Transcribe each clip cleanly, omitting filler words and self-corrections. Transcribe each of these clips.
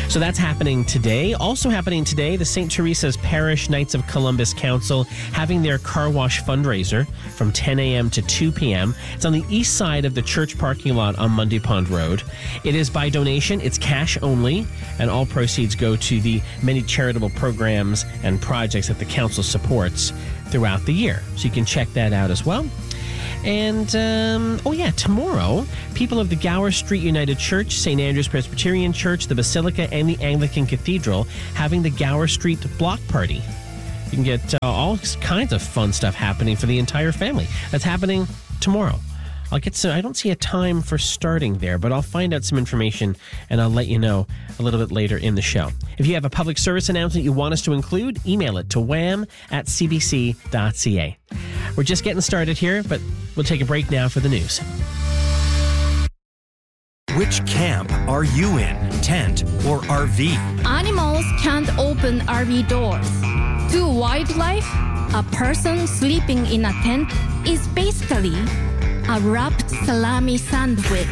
So that's happening today. Also happening today, the St. Teresa's Parish Knights of Columbus Council having their car wash fundraiser from 10 a.m. to 2 p.m. It's on the east side of the church parking lot on Mundy Pond Road. It is by donation. It's cash only, and all proceeds go to the many charitable programs and projects that the council supports throughout the year. So you can check that out as well. And, tomorrow, people of the Gower Street United Church, St. Andrew's Presbyterian Church, the Basilica, and the Anglican Cathedral having the Gower Street Block Party. You can get all kinds of fun stuff happening for the entire family. That's happening tomorrow. I don't see a time for starting there, but I'll find out some information and I'll let you know a little bit later in the show. If you have a public service announcement you want us to include, email it to wham@cbc.ca. We're just getting started here, but we'll take a break now for the news. Which camp are you in? Tent or RV? Animals can't open RV doors. To wildlife, a person sleeping in a tent is basically a wrapped salami sandwich.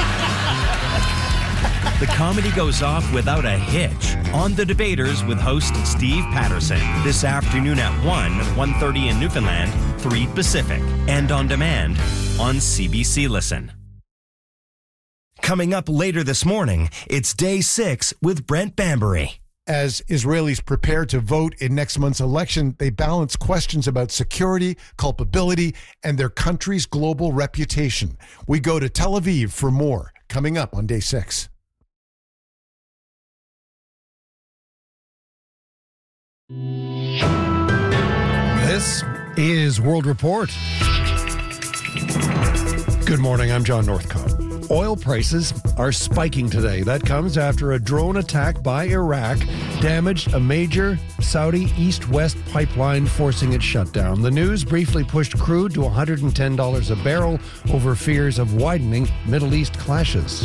The comedy goes off without a hitch on The Debaters with host Steve Patterson this afternoon at 1:30 in Newfoundland, 3 Pacific, and on demand on CBC Listen. Coming up later this morning, it's Day 6 with Brent Bambury. As Israelis prepare to vote in next month's election, they balance questions about security, culpability, and their country's global reputation. We go to Tel Aviv for more, coming up on Day 6. This is World Report. Good morning, I'm John Northcott. Oil prices are spiking today. That comes after a drone attack by Iraq damaged a major Saudi east-west pipeline, forcing its shutdown. The news briefly pushed crude to $110 a barrel over fears of widening Middle East clashes.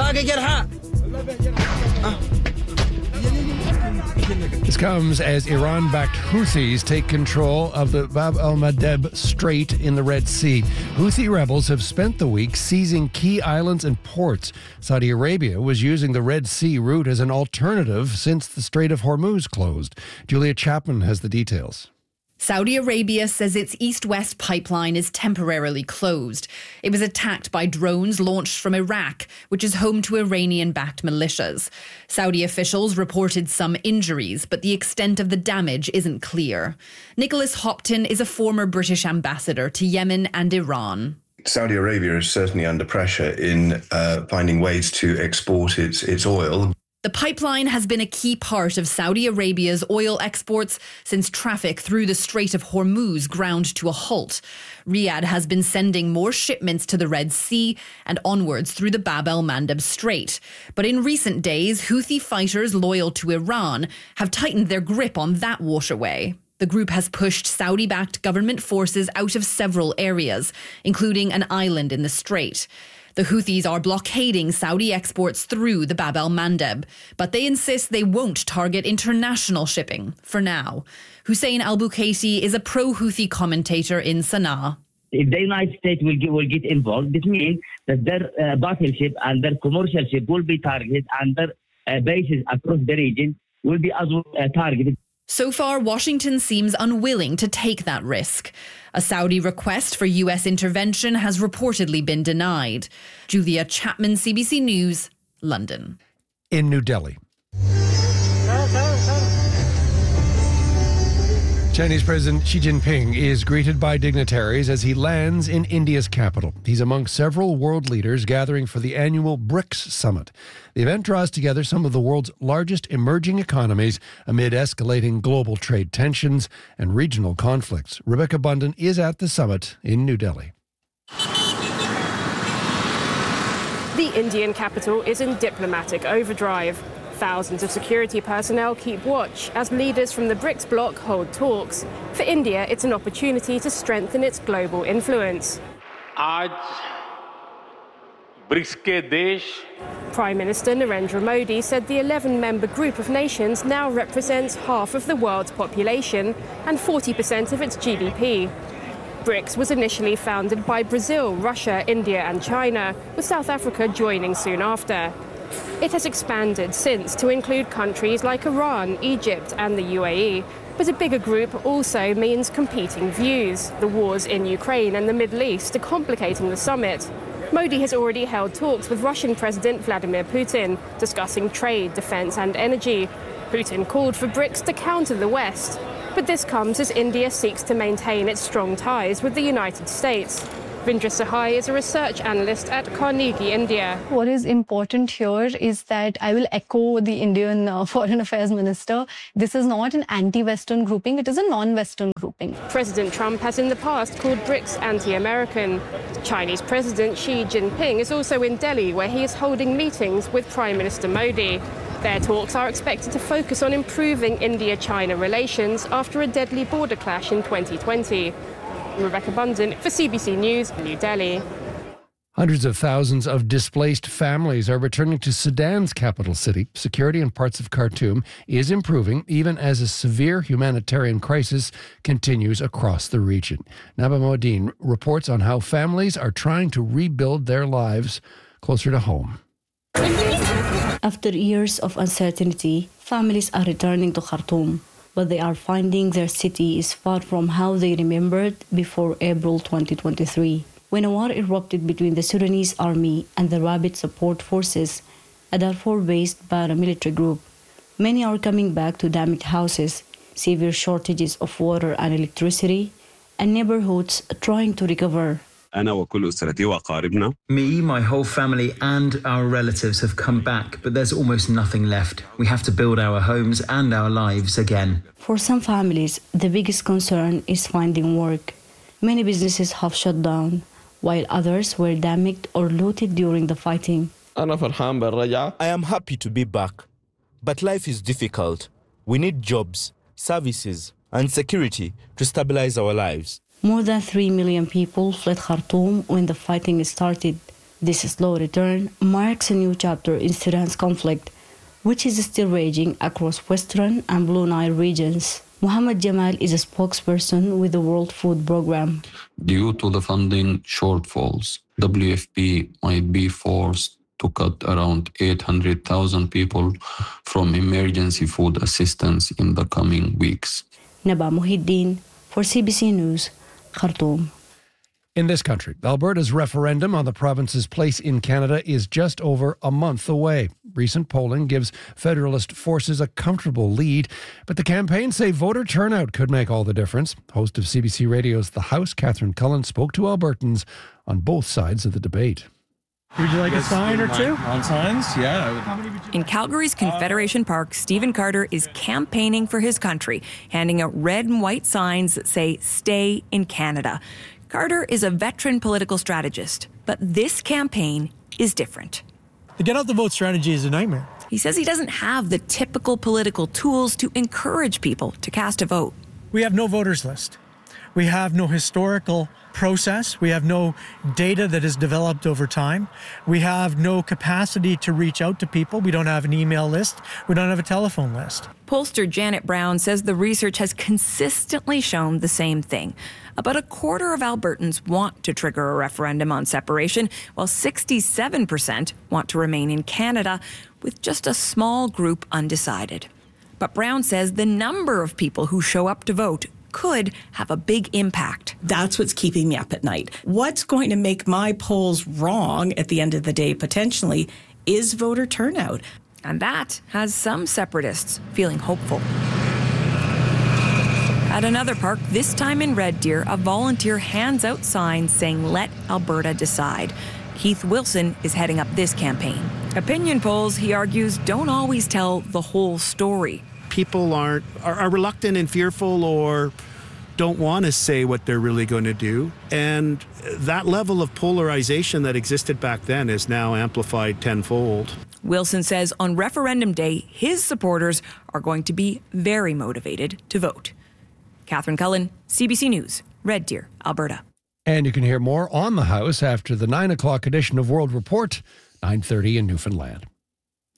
This comes as Iran-backed Houthis take control of the Bab el-Mandeb Strait in the Red Sea. Houthi rebels have spent the week seizing key islands and ports. Saudi Arabia was using the Red Sea route as an alternative since the Strait of Hormuz closed. Julia Chapman has the details. Saudi Arabia says its east-west pipeline is temporarily closed. It was attacked by drones launched from Iraq, which is home to Iranian-backed militias. Saudi officials reported some injuries, but the extent of the damage isn't clear. Nicholas Hopton is a former British ambassador to Yemen and Iran. Saudi Arabia is certainly under pressure in finding ways to export its oil. The pipeline has been a key part of Saudi Arabia's oil exports since traffic through the Strait of Hormuz ground to a halt. Riyadh has been sending more shipments to the Red Sea and onwards through the Bab el-Mandeb Strait. But in recent days, Houthi fighters loyal to Iran have tightened their grip on that waterway. The group has pushed Saudi-backed government forces out of several areas, including an island in the strait. The Houthis are blockading Saudi exports through the Bab el-Mandeb, but they insist they won't target international shipping for now. Hussein al-Bukaiti is a pro-Houthi commentator in Sana'a. If the United States will get involved, this means that their battleship and their commercial ship will be targeted, and their bases across the region will be as well targeted. So far, Washington seems unwilling to take that risk. A Saudi request for U.S. intervention has reportedly been denied. Julia Chapman, CBC News, London. In New Delhi, Chinese President Xi Jinping is greeted by dignitaries as he lands in India's capital. He's among several world leaders gathering for the annual BRICS summit. The event draws together some of the world's largest emerging economies amid escalating global trade tensions and regional conflicts. Rebecca Bundan is at the summit in New Delhi. The Indian capital is in diplomatic overdrive. Thousands of security personnel keep watch as leaders from the BRICS bloc hold talks. For India, it's an opportunity to strengthen its global influence. आज BRICS के देश Prime Minister Narendra Modi said the 11-member group of nations now represents half of the world's population and 40% of its GDP. BRICS was initially founded by Brazil, Russia, India and China, with South Africa joining soon after. It has expanded since to include countries like Iran, Egypt and the UAE. But a bigger group also means competing views. The wars in Ukraine and the Middle East are complicating the summit. Modi has already held talks with Russian President Vladimir Putin, discussing trade, defense and energy. Putin called for BRICS to counter the West. But this comes as India seeks to maintain its strong ties with the United States. Vindra Sahai is a research analyst at Carnegie, India. What is important here is that I will echo the Indian Foreign Affairs Minister. This is not an anti-Western grouping, it is a non-Western grouping. President Trump has in the past called BRICS anti-American. Chinese President Xi Jinping is also in Delhi, where he is holding meetings with Prime Minister Modi. Their talks are expected to focus on improving India-China relations after a deadly border clash in 2020. Rebecca Bundan for CBC News, New Delhi. Hundreds of thousands of displaced families are returning to Sudan's capital city. Security in parts of Khartoum is improving, even as a severe humanitarian crisis continues across the region. Naba Modine reports on how families are trying to rebuild their lives closer to home. After years of uncertainty, families are returning to Khartoum, but they are finding their city is far from how they remembered before April 2023, when a war erupted between the Sudanese army and the Rapid Support Forces, a Darfur-based paramilitary group. Many are coming back to damaged houses, severe shortages of water and electricity, and neighborhoods trying to recover. Me, my whole family and our relatives have come back, but there's almost nothing left. We have to build our homes and our lives again. For some families, the biggest concern is finding work. Many businesses have shut down, while others were damaged or looted during the fighting. I am happy to be back, but life is difficult. We need jobs, services, and security to stabilize our lives. More than 3 million people fled Khartoum when the fighting started. This slow return marks a new chapter in Sudan's conflict, which is still raging across Western and Blue Nile regions. Muhammad Jamal is a spokesperson with the World Food Programme. Due to the funding shortfalls, WFP might be forced to cut around 800,000 people from emergency food assistance in the coming weeks. Naba Muhiddin for CBC News, Khartoum. In this country, Alberta's referendum on the province's place in Canada is just over a month away. Recent polling gives Federalist forces a comfortable lead, but the campaign say voter turnout could make all the difference. Host of CBC Radio's The House, Catherine Cullen, spoke to Albertans on both sides of the debate. Would you like a sign or two? On signs? Yeah. In Calgary's Confederation Park, Stephen Carter is campaigning for his country, handing out red and white signs that say, "Stay in Canada." Carter is a veteran political strategist, but this campaign is different. The get out the vote strategy is a nightmare. He says he doesn't have the typical political tools to encourage people to cast a vote. We have no voters list. We have no historical process. We have no data that is developed over time. We have no capacity to reach out to people. We don't have an email list. We don't have a telephone list. Pollster Janet Brown says the research has consistently shown the same thing. About a quarter of Albertans want to trigger a referendum on separation, while 67% want to remain in Canada, with just a small group undecided. But Brown says the number of people who show up to vote could have a big impact. That's what's keeping me up at night. What's going to make my polls wrong at the end of the day, potentially, is voter turnout. And that has some separatists feeling hopeful. At another park, this time in Red Deer, a volunteer hands out signs saying, "Let Alberta decide." Keith Wilson is heading up this campaign. Opinion polls, he argues, don't always tell the whole story. People are reluctant and fearful or don't want to say what they're really going to do. And that level of polarization that existed back then is now amplified tenfold. Wilson says on referendum day, his supporters are going to be very motivated to vote. Catherine Cullen, CBC News, Red Deer, Alberta. And you can hear more on the House after the 9 o'clock edition of World Report, 9:30 in Newfoundland.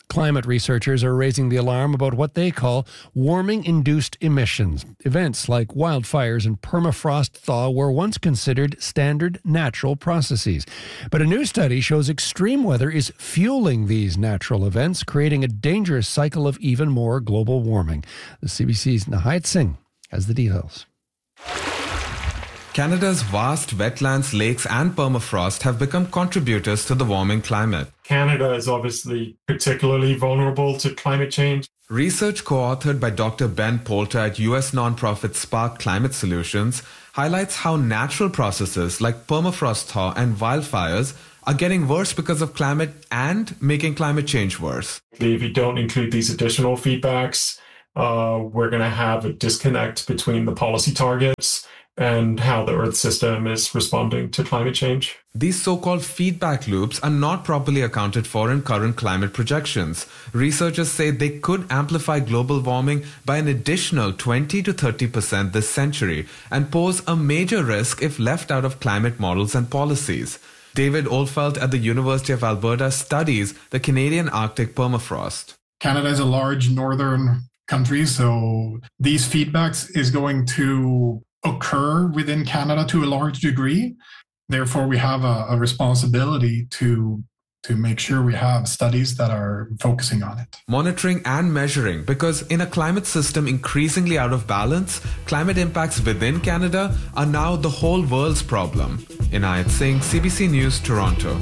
Climate researchers are raising the alarm about what they call warming-induced emissions. Events like wildfires and permafrost thaw were once considered standard natural processes. But a new study shows extreme weather is fueling these natural events, creating a dangerous cycle of even more global warming. The CBC's Nahayat Singh has the details. Canada's vast wetlands, lakes and permafrost have become contributors to the warming climate. Canada is obviously particularly vulnerable to climate change. Research co-authored by Dr. Ben Poulter at US nonprofit Spark Climate Solutions highlights how natural processes like permafrost thaw and wildfires are getting worse because of climate and making climate change worse. If you don't include these additional feedbacks, we're going to have a disconnect between the policy targets and how the Earth system is responding to climate change. These so-called feedback loops are not properly accounted for in current climate projections. Researchers say they could amplify global warming by an additional 20 to 30% this century and pose a major risk if left out of climate models and policies. David Oldfelt at the University of Alberta studies the Canadian Arctic permafrost. Canada is a large northern country, so these feedbacks is going to occur within Canada to a large degree. Therefore, we have a responsibility to make sure we have studies that are focusing on it. Monitoring and measuring, because in a climate system increasingly out of balance, climate impacts within Canada are now the whole world's problem. Inayat Singh, CBC News, Toronto.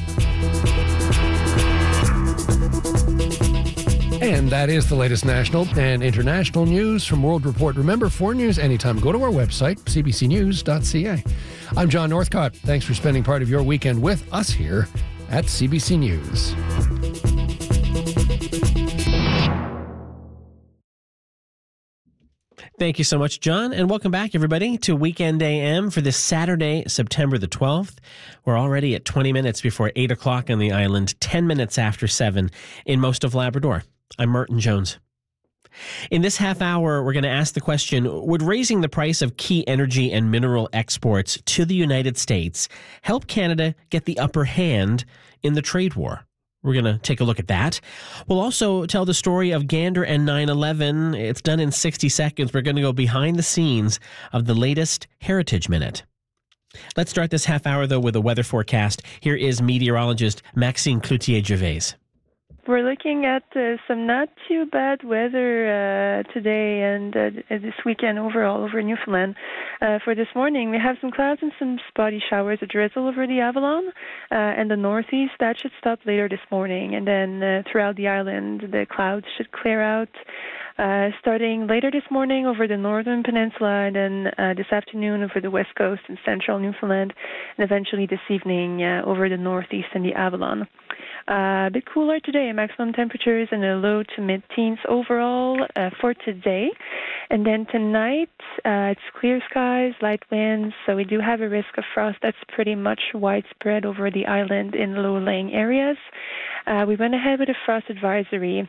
And that is the latest national and international news from World Report. Remember, for news anytime, go to our website, cbcnews.ca. I'm John Northcott. Thanks for spending part of your weekend with us here at CBC News. Thank you so much, John, and welcome back, everybody, to Weekend AM for this Saturday, September the 12th. We're already at 20 minutes before 8 o'clock on the island, 10 minutes after 7 in most of Labrador. I'm Merton Jones. In this half hour, we're going to ask the question, would raising the price of key energy and mineral exports to the United States help Canada get the upper hand in the trade war? We're going to take a look at that. We'll also tell the story of Gander and 9/11. It's done in 60 seconds. We're going to go behind the scenes of the latest Heritage Minute. Let's start this half hour, though, with a weather forecast. Here is meteorologist Maxime Cloutier-Gervais. We're looking at some not too bad weather today and this weekend overall over Newfoundland. For this morning, we have some clouds and some spotty showers, a drizzle over the Avalon and the northeast. That should stop later this morning. And then throughout the island, the clouds should clear out. Starting later this morning over the northern peninsula, and then this afternoon over the west coast and central Newfoundland, and eventually this evening over the northeast and the Avalon. A bit cooler today, maximum temperatures in the low to mid-teens overall for today. And then tonight, it's clear skies, light winds, so we do have a risk of frost that's pretty much widespread over the island in low-lying areas. We went ahead with a frost advisory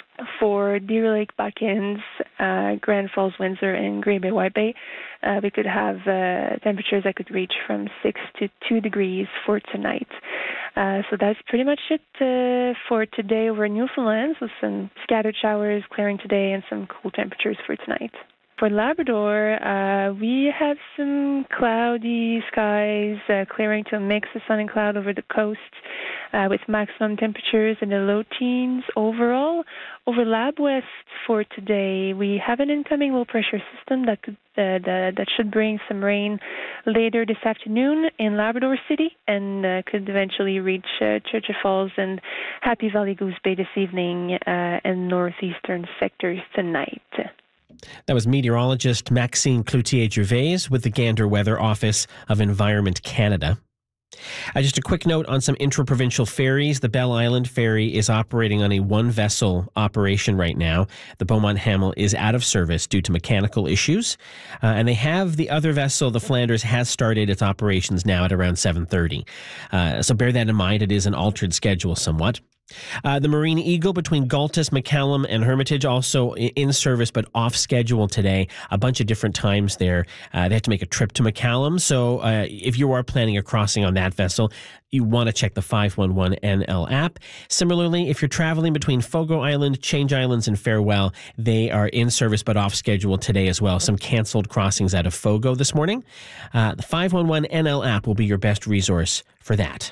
for Deer Lake, Buckins, Grand Falls, Windsor, and Grey Bay, White Bay. We could have temperatures that could reach from 6 to 2 degrees for tonight. So that's pretty much it for today over Newfoundland. So some scattered showers clearing today and some cool temperatures for tonight. For Labrador, we have some cloudy skies clearing to a mix of sun and cloud over the coast with maximum temperatures in the low teens overall. Over Lab West for today, we have an incoming low pressure system that could that should bring some rain later this afternoon in Labrador City and could eventually reach Churchill Falls and Happy Valley Goose Bay this evening and northeastern sectors tonight. That was meteorologist Maxime Cloutier-Gervais with the Gander Weather Office of Environment Canada. Just a quick note on some intra-provincial ferries. The Belle Island Ferry is operating on a one-vessel operation right now. The Beaumont Hamel is out of service due to mechanical issues. And they have the other vessel, the Flanders, has started its operations now at around 7:30. So bear that in mind. It is an altered schedule somewhat. The Marine Eagle between Galtus, McCallum, and Hermitage also in service but off schedule today. A bunch of different times there. They have to make a trip to McCallum. So if you are planning a crossing on that vessel, you want to check the 511NL app. Similarly, if you're traveling between Fogo Island, Change Islands, and Farewell, they are in service but off schedule today as well. Some canceled crossings out of Fogo this morning. The 511NL app will be your best resource for that.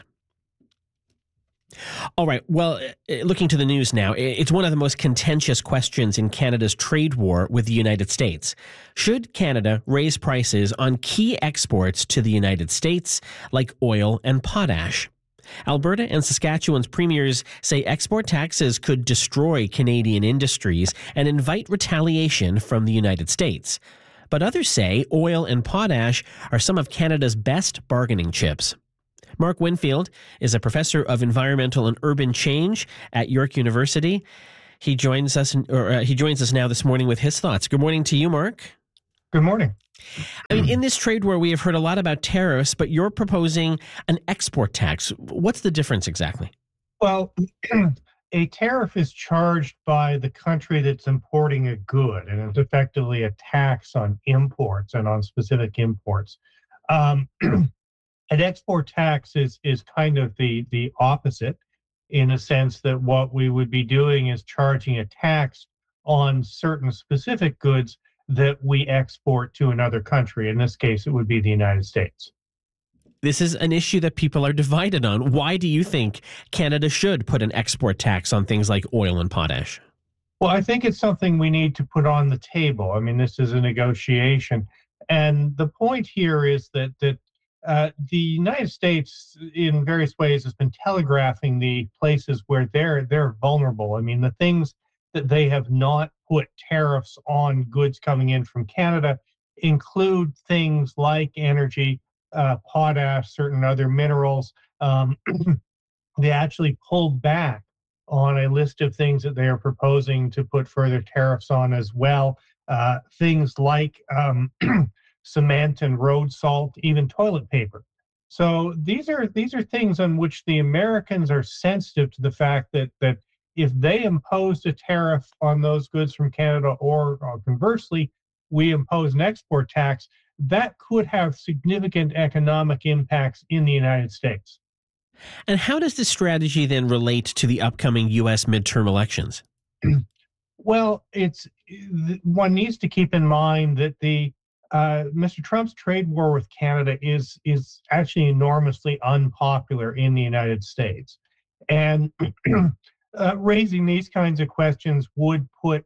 All right. Well, looking to the news now, it's one of the most contentious questions in Canada's trade war with the United States. Should Canada raise prices on key exports to the United States, like oil and potash? Alberta and Saskatchewan's premiers say export taxes could destroy Canadian industries and invite retaliation from the United States. But others say oil and potash are some of Canada's best bargaining chips. Mark Winfield is a professor of environmental and urban change at York University. He joins us now this morning with his thoughts. Good morning to you, Mark. Good morning. I mean, in this trade war, we have heard a lot about tariffs, but you're proposing an export tax. What's the difference exactly? Well, a tariff is charged by the country that's importing a good, and it's effectively a tax on imports and on specific imports. An export tax is kind of the opposite, in a sense that what we would be doing is charging a tax on certain specific goods that we export to another country. In this case, it would be the United States. This is an issue that people are divided on. Why do you think Canada should put an export tax on things like oil and potash? Well, I think it's something we need to put on the table. I mean, this is a negotiation. And the point here is that the United States, in various ways, has been telegraphing the places where they're vulnerable. I mean, the things that they have not put tariffs on goods coming in from Canada include things like energy, potash, certain other minerals. They actually pulled back on a list of things that they are proposing to put further tariffs on as well. Things like cement and road salt, even toilet paper. So these are things on which the Americans are sensitive to the fact that if they imposed a tariff on those goods from Canada, or conversely, we impose an export tax, that could have significant economic impacts in the United States. And how does this strategy then relate to the upcoming U.S. midterm elections? Well, one needs to keep in mind that Mr. Trump's trade war with Canada is actually enormously unpopular in the United States. And raising these kinds of questions would put,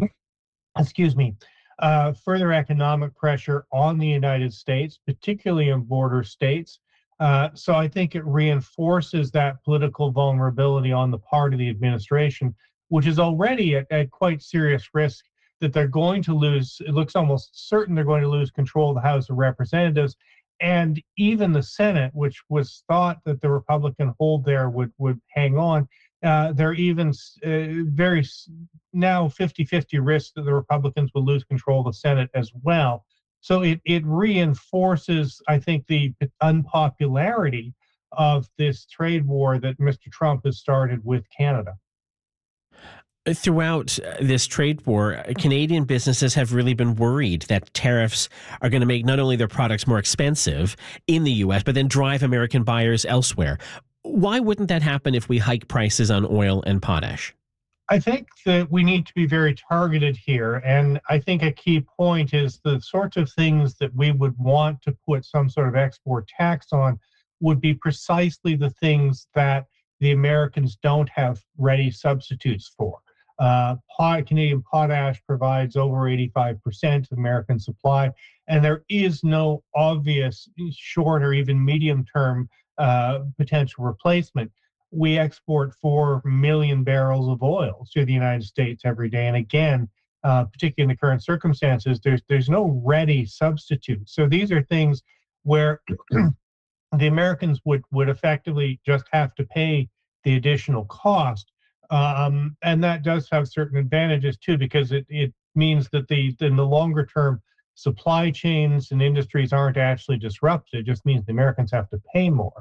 further economic pressure on the United States, particularly in border states. So I think it reinforces that political vulnerability on the part of the administration, which is already at quite serious risk that they're going to lose. It looks almost certain they're going to lose control of the House of Representatives, and even the Senate, which was thought that the Republican hold there would hang on. They're even very now 50-50 risk that the Republicans will lose control of the Senate as well. So it reinforces, I think, the unpopularity of this trade war that Mr. Trump has started with Canada. Throughout this trade war, Canadian businesses have really been worried that tariffs are going to make not only their products more expensive in the U.S., but then drive American buyers elsewhere. Why wouldn't that happen if we hike prices on oil and potash? I think that we need to be very targeted here. And I think a key point is the sorts of things that we would want to put some sort of export tax on would be precisely the things that the Americans don't have ready substitutes for. Canadian potash provides over 85% of American supply, and there is no obvious short or even medium-term potential replacement. We export 4 million barrels of oil to the United States every day, and again, particularly in the current circumstances, there's no ready substitute. So these are things where the Americans would effectively just have to pay the additional cost. And that does have certain advantages too, because it means that in the longer term, supply chains and industries aren't actually disrupted. It just means the Americans have to pay more.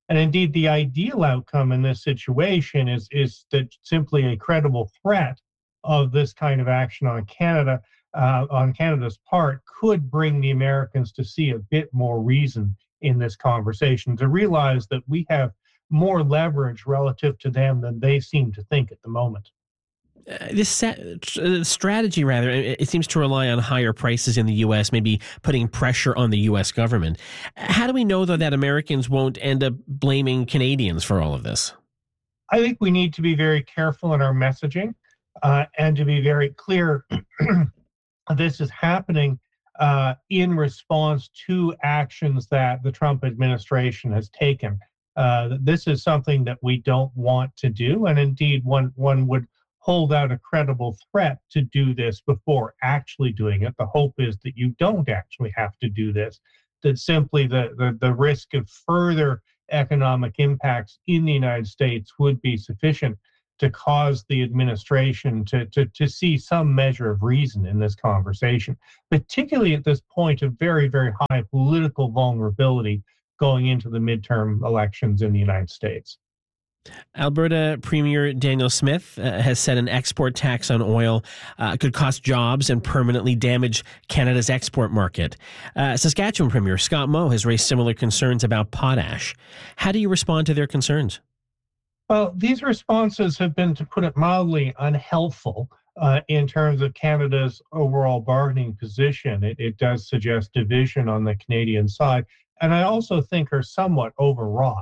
And indeed, the ideal outcome in this situation is that simply a credible threat of this kind of action on Canada's part could bring the Americans to see a bit more reason in this conversation, to realize that we have more leverage relative to them than they seem to think at the moment. This strategy, rather, it seems to rely on higher prices in the U.S., maybe putting pressure on the U.S. government. How do we know, though, that Americans won't end up blaming Canadians for all of this? I think we need to be very careful in our messaging and to be very clear. This is happening in response to actions that the Trump administration has taken. This is something that we don't want to do, and indeed one would hold out a credible threat to do this before actually doing it. The hope is that you don't actually have to do this, that simply the risk of further economic impacts in the United States would be sufficient to cause the administration to see some measure of reason in this conversation, particularly at this point of very, very high political vulnerability going into the midterm elections in the United States. Alberta Premier Danielle Smith has said an export tax on oil could cost jobs and permanently damage Canada's export market. Saskatchewan Premier Scott Moe has raised similar concerns about potash. How do you respond to their concerns? Well, these responses have been, to put it mildly, unhelpful in terms of Canada's overall bargaining position. It does suggest division on the Canadian side, and I also think are somewhat overwrought.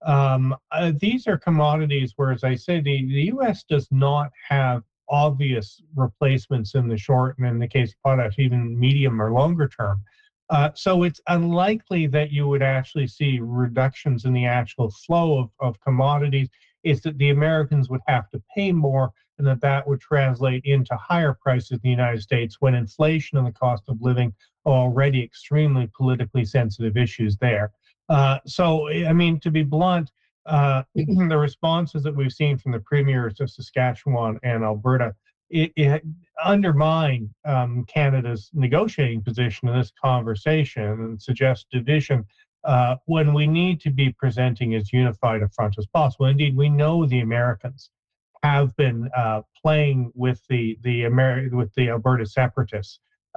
These are commodities where, as I say, the U.S. does not have obvious replacements in the short, and in the case of potash, even medium or longer term. So it's unlikely that you would actually see reductions in the actual flow of commodities. It's that the Americans would have to pay more, and that would translate into higher prices in the United States when inflation and the cost of living are already extremely politically sensitive issues there. So, I mean, to be blunt, the responses that we've seen from the premiers of Saskatchewan and Alberta, it undermine Canada's negotiating position in this conversation and suggest division when we need to be presenting as unified a front as possible. Indeed, we know the Americans have been playing with the Alberta separatists.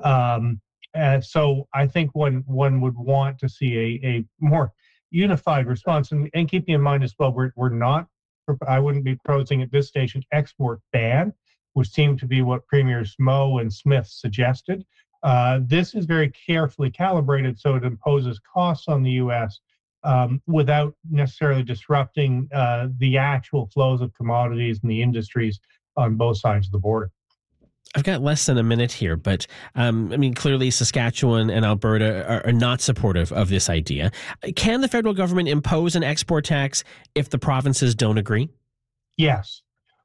So I think one would want to see a more unified response. And keeping in mind as well, we're not, I wouldn't be proposing at this stage an export ban, which seemed to be what Premiers Moe and Smith suggested. This is very carefully calibrated, so it imposes costs on the U.S. Without necessarily disrupting the actual flows of commodities and the industries on both sides of the border. I've got less than a minute here, but I mean, clearly Saskatchewan and Alberta are not supportive of this idea. Can the federal government impose an export tax if the provinces don't agree? Yes.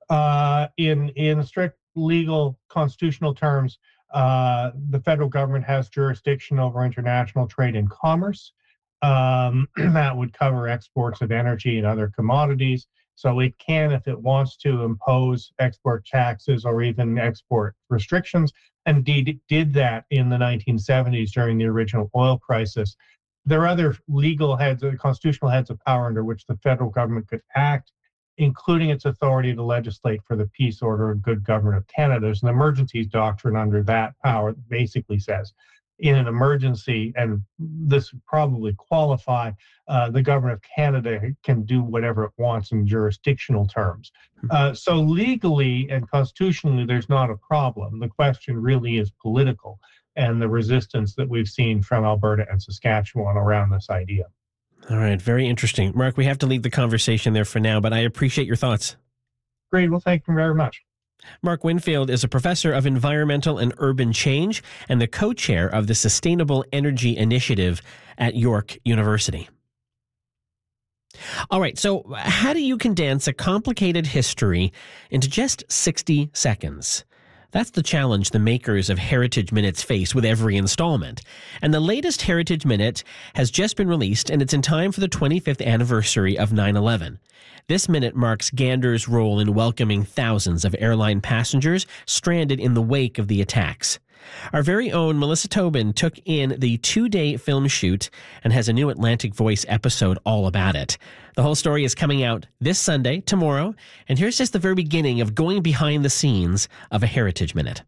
In strict legal constitutional terms, the federal government has jurisdiction over international trade and commerce. That would cover exports of energy and other commodities. So it can, if it wants to, impose export taxes or even export restrictions. Indeed, it did that in the 1970s during the original oil crisis. There are other legal heads, constitutional heads of power under which the federal government could act, including its authority to legislate for the peace, order, and good government of Canada. There's an emergencies doctrine under that power that basically says, in an emergency, and this would probably qualify, the government of Canada can do whatever it wants in jurisdictional terms. So legally and constitutionally, there's not a problem. The question really is political and the resistance that we've seen from Alberta and Saskatchewan around this idea. All right, very interesting. Mark, we have to leave the conversation there for now, but I appreciate your thoughts. Great, well, thank you very much. Mark Winfield is a professor of environmental and urban change and the co-chair of the Sustainable Energy Initiative at York University. All right, so how do you condense a complicated history into just 60 seconds? That's the challenge the makers of Heritage Minutes face with every installment. And the latest Heritage Minute has just been released, and it's in time for the 25th anniversary of 9/11. This minute marks Gander's role in welcoming thousands of airline passengers stranded in the wake of the attacks. Our very own Melissa Tobin took in the 2-day film shoot and has a new Atlantic Voice episode all about it. The whole story is coming out this Sunday, tomorrow, and here's just the very beginning of going behind the scenes of a Heritage Minute.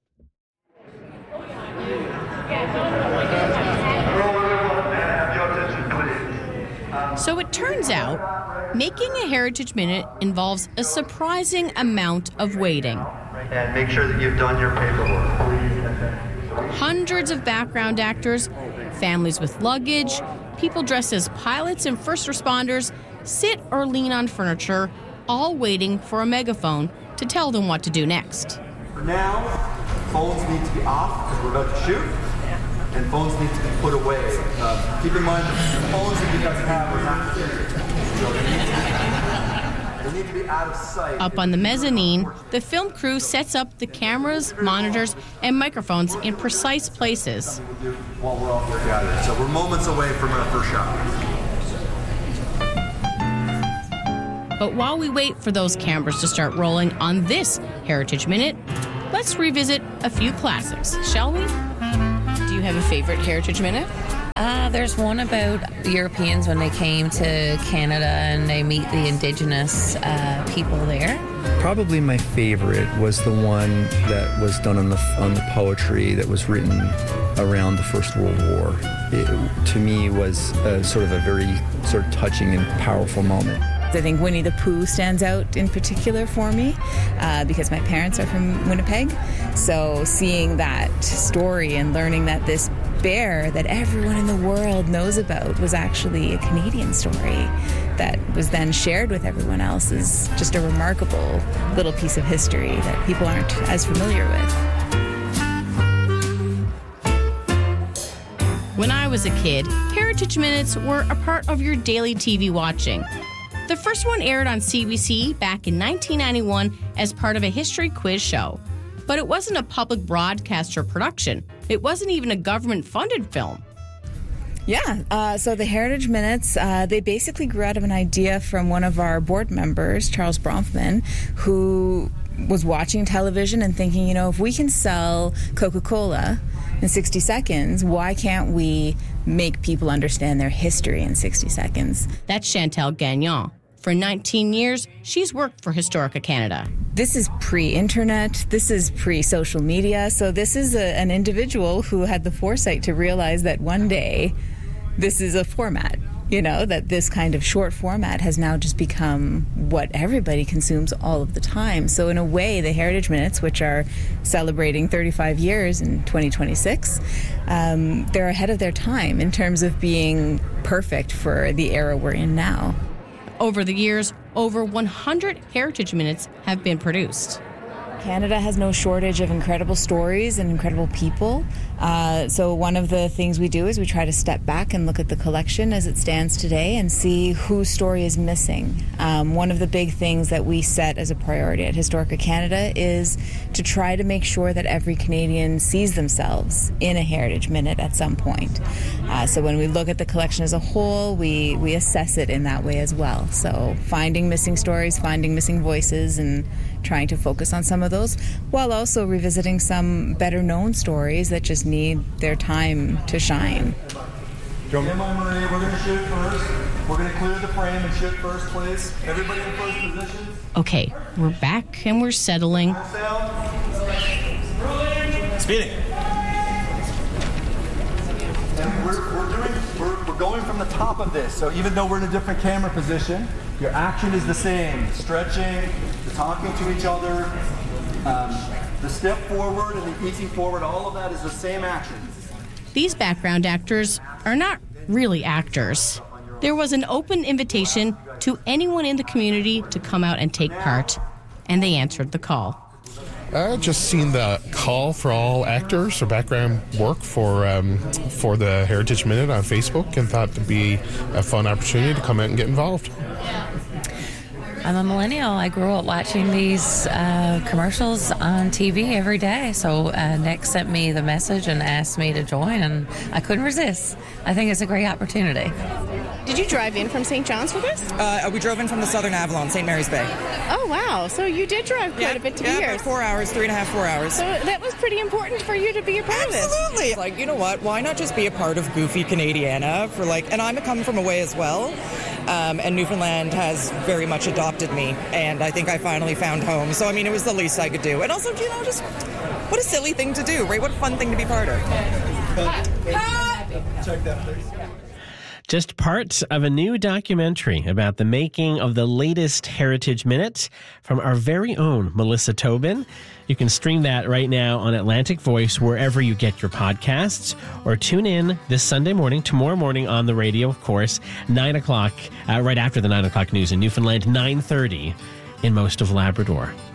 So it turns out, making a Heritage Minute involves a surprising amount of waiting. And make sure that you've done your paperwork. Hundreds of background actors, families with luggage, people dressed as pilots and first responders sit or lean on furniture, all waiting for a megaphone to tell them what to do next. For now, phones need to be off because we're about to shoot, and phones need to be put away. Keep in mind, the phones that you guys have are not they need to be out of sight. Up on the mezzanine, the film crew sets up the cameras, monitors, and microphones in precise places. While we're all here gathered. So we're moments away from our first shot. But while we wait for those cameras to start rolling on this Heritage Minute, let's revisit a few classics, shall we? Do you have a favorite Heritage Minute? There's one about Europeans when they came to Canada and they meet the Indigenous people there. Probably my favorite was the one that was done on the poetry that was written around the First World War. It, to me, was sort of a very sort of touching and powerful moment. I think Winnie the Pooh stands out in particular for me because my parents are from Winnipeg. So seeing that story and learning that this bear that everyone in the world knows about was actually a Canadian story that was then shared with everyone else is just a remarkable little piece of history that people aren't as familiar with. When I was a kid, Heritage Minutes were a part of your daily TV watching. The first one aired on CBC back in 1991 as part of a history quiz show. But it wasn't a public broadcaster production. It wasn't even a government-funded film. Yeah, so the Heritage Minutes, they basically grew out of an idea from one of our board members, Charles Bronfman, who was watching television and thinking, you know, if we can sell Coca-Cola in 60 seconds, why can't we make people understand their history in 60 seconds? That's Chantal Gagnon. For 19 years, she's worked for Historica Canada. This is pre-internet. This is pre-social media. So this is an individual who had the foresight to realize that one day this is a format, you know, that this kind of short format has now just become what everybody consumes all of the time. So in a way, the Heritage Minutes, which are celebrating 35 years in 2026, they're ahead of their time in terms of being perfect for the era we're in now. Over the years, over 100 Heritage Minutes have been produced. Canada has no shortage of incredible stories and incredible people. So one of the things we do is we try to step back and look at the collection as it stands today and see whose story is missing. One of the big things that we set as a priority at Historica Canada is to try to make sure that every Canadian sees themselves in a Heritage Minute at some point. So when we look at the collection as a whole, we assess it in that way as well. So finding missing stories, finding missing voices, and trying to focus on some of those, while also revisiting some better known stories that just need their time to shine. Stand by, Marie. We're going to shoot first. We're going to clear the frame and shoot first, please. Everybody in first position. Okay, we're back and we're settling. Speeding. We're going from the top of this, so even though we're in a different camera position, your action is the same. Stretching, the talking to each other, the step forward and the eating forward, all of that is the same action. These background actors are not really actors. There was an open invitation to anyone in the community to come out and take part, and they answered the call. I just seen the call for all actors or background work for the Heritage Minute on Facebook and thought it'd be a fun opportunity to come out and get involved. I'm a millennial. I grew up watching these commercials on TV every day. So Nick sent me the message and asked me to join, and I couldn't resist. I think it's a great opportunity. Did you drive in from St. John's for this? We drove in from the Southern Avalon, St. Mary's Bay. Oh, wow. So you did drive quite a bit to be here. About 4 hours, 3.5, 4 hours. So that was pretty important for you to be a part of this. Absolutely. Like, you know what? Why not just be a part of Goofy Canadiana for and I'm coming from away as well. And Newfoundland has very much adopted me. And I think I finally found home. So, I mean, it was the least I could do. And also, you know, just what a silly thing to do, right? What a fun thing to be part of. Check that, please. Just part of a new documentary about the making of the latest Heritage Minute from our very own Melissa Tobin. You can stream that right now on Atlantic Voice, wherever you get your podcasts, or tune in this Sunday morning, tomorrow morning on the radio, of course, 9 o'clock, right after the 9 o'clock news in Newfoundland, 9:30 in most of Labrador.